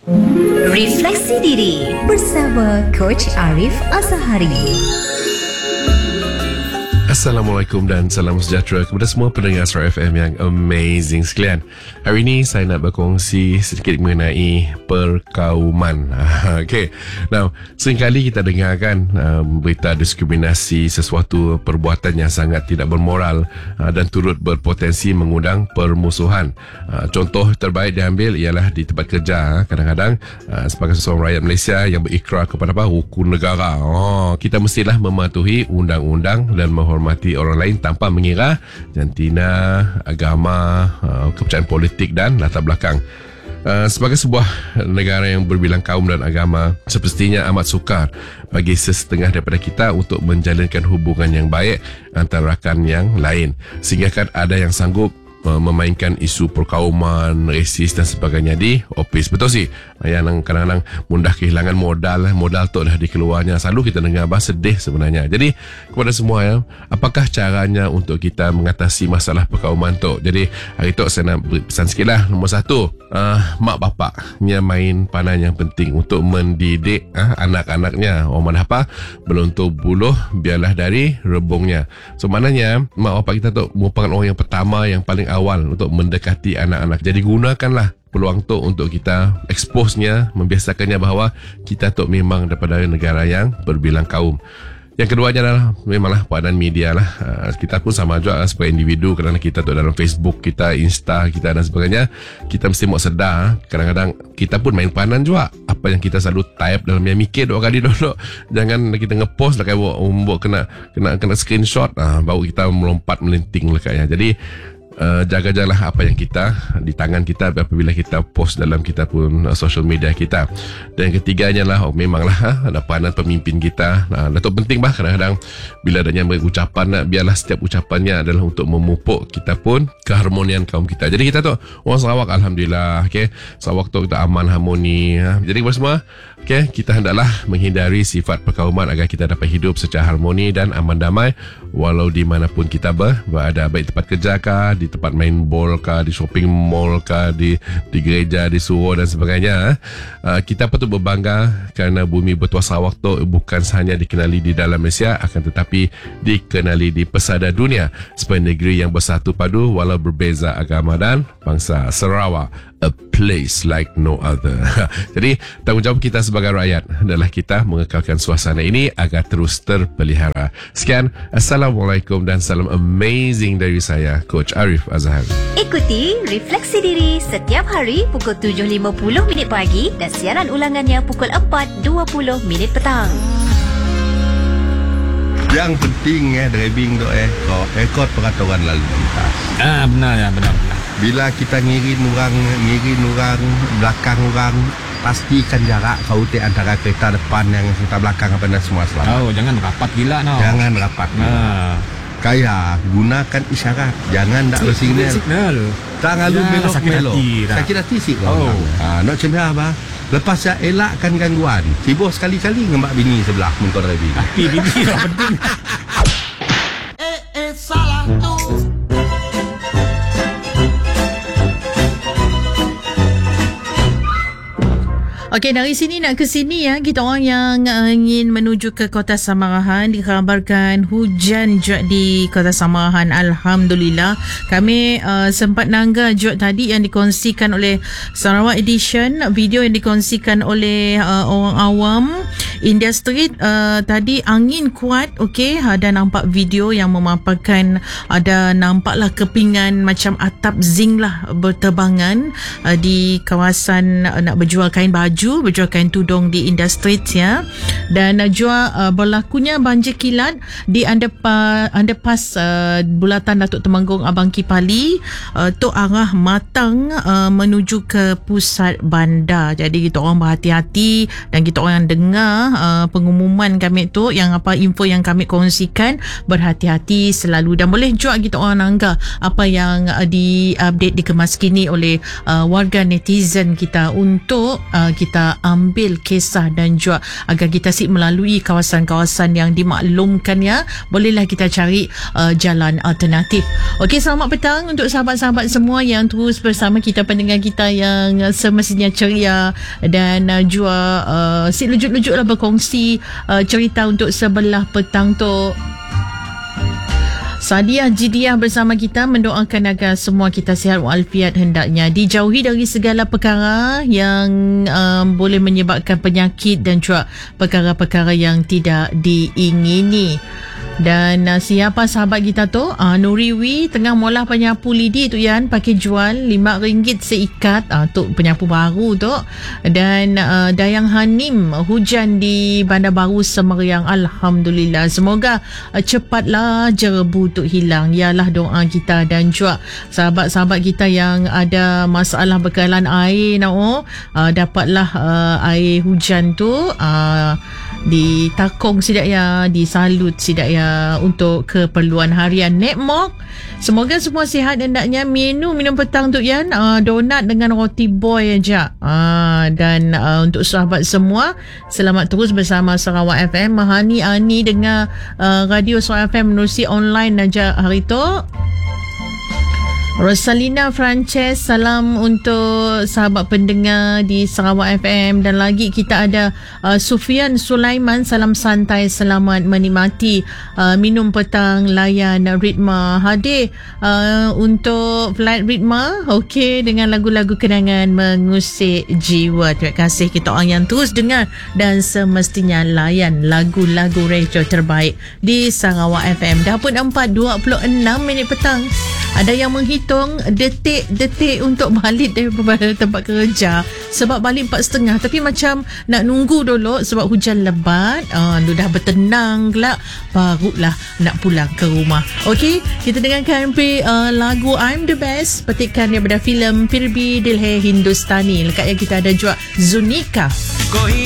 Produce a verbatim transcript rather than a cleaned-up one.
Refleksi Diri bersama Coach Arif Azhari. Assalamualaikum dan salam sejahtera kepada semua pendengar Astro F M yang amazing sekalian. Hari ini saya nak berkongsi sedikit mengenai perkauman. Okay. Now, seringkali kita dengarkan um, berita diskriminasi, sesuatu perbuatan yang sangat tidak bermoral uh, dan turut berpotensi mengundang permusuhan. Uh, contoh terbaik diambil ialah di tempat kerja. Kadang-kadang uh, sebagai seorang rakyat Malaysia yang berikrar kepada apa? Rukun negara. Oh, kita mestilah mematuhi undang-undang dan menghormati orang lain tanpa mengira jantina, agama, uh, kepercayaan politik dan latar belakang. Uh, sebagai sebuah negara yang berbilang kaum dan agama, semestinya amat sukar bagi sesetengah daripada kita untuk menjalinkan hubungan yang baik antara rakan yang lain, sehingga kan ada yang sanggup memainkan isu perkauman, resis dan sebagainya di office. Betul sih, yang kadang-kadang mudah kehilangan modal. Modal tu dah dikeluarnya. Selalu kita dengar bah sedih sebenarnya. Jadi kepada semua ya, apakah caranya untuk kita mengatasi masalah perkauman tu? Jadi hari tu saya nak beri pesan sikit lah. Nombor satu, uh, mak bapaknya main peranan yang penting untuk mendidik uh, anak-anaknya. Orang mana apa, belum tu buluh biarlah dari rebungnya. So maknanya mak bapak kita tu merupakan orang yang pertama, yang paling awal untuk mendekati anak-anak. Jadi gunakanlah peluang tu untuk kita expose-nya, membiasakannya bahawa kita tu memang daripada negara yang berbilang kaum. Yang keduanya adalah memanglah peranan media lah. Uh, kita pun sama juga sebagai individu. Kerana kita tu dalam Facebook kita, Insta kita dan sebagainya, kita mesti mau sedar kadang-kadang kita pun main peranan juga. Apa yang kita selalu type dalam yang mikir dua kali dulu. Jangan kita ngepost lah kayak buat kena kena kena screenshot, uh, baru kita melompat melinting lah kayaknya. Jadi Uh, jaga-jagalah apa yang kita di tangan kita apabila kita post dalam kita pun uh, social media kita. Dan yang ketiganya lah, oh, memanglah ha, ada peranan pemimpin kita. Nah, Datuk penting bah kadang-kadang bila adanya ucapan, biarlah setiap ucapannya adalah untuk memupuk kita pun keharmonian kaum kita. Jadi kita tu orang Sarawak, alhamdulillah, okey. Sarawak tu kita aman, harmoni. Ha. Jadi kepada semua, okey, kita hendaklah menghindari sifat perkauman agar kita dapat hidup secara harmoni dan aman damai walau di manapun kita ber, berada, baik tempat kerja kah, di tempat main bol kah, di shopping mall kah, di di gereja, di surau dan sebagainya. Uh, kita patut berbangga kerana bumi bertuah Sarawak tu bukan hanya dikenali di dalam Malaysia, akan tetapi dikenali di pesada dunia sebagai negeri yang bersatu padu walau berbeza agama dan bangsa. Sarawak, a place like no other. Jadi tanggungjawab kita sebagai rakyat adalah kita mengekalkan suasana ini agar terus terpelihara. Sekian, Assalamualaikum dan salam amazing dari saya, Coach Arif Azhari. Ikuti Refleksi Diri setiap hari pukul tujuh lima puluh minit pagi dan siaran ulangannya pukul empat dua puluh minit petang. Yang penting eh driving tu eh kau rekod peraturan lalu lintas. Ah benar ya, benar benar. Bila kita ngirin orang, ngirin orang, belakang orang, pastikan jarak kau te antara kereta depan yang kereta belakang apa dan semua selamat. Oh, jangan rapat gila no. Jangan rapat. Nah. Kaya gunakan isyarat. Jangan dak bersignal. Signal. Tak ngalu Ya, belok sakit belok. hati dah. Sakit hati sih kau. Oh. Ah, nak cemah apa? Lepas saya elakkan gangguan. Sibuk sekali-kali ngembak bini sebelah mun kau driving. Tapi bini yang penting. Eh eh salah tu. Okey, dari sini nak ke sini ya, kita orang yang uh, ingin menuju ke Kota Samarahan dikabarkan hujan juga di Kota Samarahan. Alhamdulillah. Kami uh, sempat nangga juga tadi yang dikongsikan oleh Sarawak Edition, video yang dikongsikan oleh uh, orang awam India Street. Uh, tadi angin kuat, okey, ada nampak video yang memaparkan ada nampaklah kepingan macam atap zinc lah berterbangan uh, di kawasan uh, nak berjual kain baju, berjual kain tudung di India Street ya. Dan uh, juga uh, berlakunya banjir kilat di underpass, underpass uh, bulatan Datuk Temanggung Abang Kipali uh, tu arah Matang uh, menuju ke pusat bandar. Jadi kita orang berhati-hati dan kita orang dengar uh, pengumuman kami tu, yang apa info yang kami kongsikan, berhati-hati selalu, dan boleh juga kita orang nanggah apa yang uh, di-update dikemas kini oleh uh, warga netizen kita untuk uh, kita ambil kisah dan juga agar kita sip melalui kawasan-kawasan yang dimaklumkan ya. Bolehlah kita cari uh, jalan alternatif. Okey, selamat petang untuk sahabat-sahabat semua yang terus bersama kita, pendengar kita yang uh, semestinya ceria dan uh, juga uh, si lujuk-lujuk lah berkongsi uh, cerita untuk sebelah petang tu. Sadiah Jidiah bersama kita mendoakan agar semua kita sihat walafiat, hendaknya dijauhi dari segala perkara yang um, boleh menyebabkan penyakit dan juga perkara-perkara yang tidak diingini. Dan uh, siapa sahabat kita tu, uh, Nuriwi tengah molah penyapu lidi tu Yan, pakai jual lima ringgit seikat, uh, tu penyapu baru tu. Dan uh, Dayang Hanim, hujan di Bandar Baru Semeriang, Alhamdulillah. Semoga uh, cepatlah jerebu tu hilang, ialah doa kita. Dan juga sahabat-sahabat kita yang ada masalah bekalan air nak uh, dapatlah uh, air hujan tu uh, ditakung sidak ya, disalut sidak ya untuk keperluan harian Nekmok. Semoga semua sihat, hendaknya minum minum petang tu Yan, uh, donat dengan roti boy aja. Uh, dan uh, untuk sahabat semua, selamat terus bersama Sarawak F M. Mahani Ani dengar uh, radio Sarawak F M menerusi online aja hari tu. Rosalina Frances, salam untuk sahabat pendengar di Sarawak F M. Dan lagi kita ada uh, Sufian Sulaiman, salam santai, selamat menikmati uh, minum petang layan Ritma. Hadir uh, untuk flight Ritma, okey, dengan lagu-lagu kenangan mengusik jiwa. Terima kasih kita orang yang terus dengar dan semestinya layan lagu-lagu radio terbaik di Sarawak F M. Dah pun empat dua puluh enam minit petang. Ada yang menghitung detik-detik untuk balik daripada tempat kerja, sebab balik empat setengah, tapi macam nak nunggu dulu sebab hujan lebat. uh, Lu dah bertenang kelak, barulah nak pulang ke rumah. Okey, kita dengarkan uh, lagu I'm the Best, petikan daripada filem Firbi Dilhe Hindustani. Lekat yang kita ada juga Zunika. Cogí